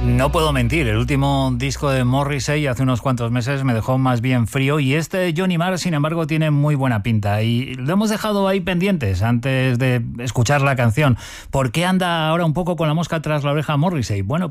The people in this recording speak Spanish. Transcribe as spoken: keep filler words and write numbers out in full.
No puedo mentir, el último disco de Morrissey hace unos cuantos meses me dejó más bien frío y este de Johnny Marr, sin embargo, tiene muy buena pinta y lo hemos dejado ahí pendientes antes de escuchar la canción. ¿Por qué anda ahora un poco con la mosca tras la oreja Morrissey? Bueno,